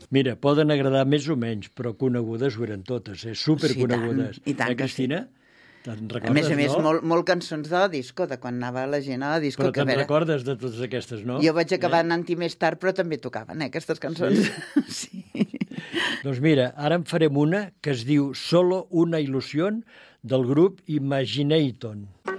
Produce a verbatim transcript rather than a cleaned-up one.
Mira, poden agradar més o menys, però conegudes ho eren totes, eh? Superconegudes. Sí, i tant, i tant eh, Cristina? Te'n recordes, a més a més, no? molt, molt cançons de la disco, de quan anava la gent a la disco. Però que, te'n veure, recordes de totes aquestes, no? jo vaig acabar eh? anant-hi més tard, però també tocaven, eh, aquestes cançons. Sí. sí. Doncs mira, ara en farem una que es diu Solo una ilusión, del grup Imaginaton.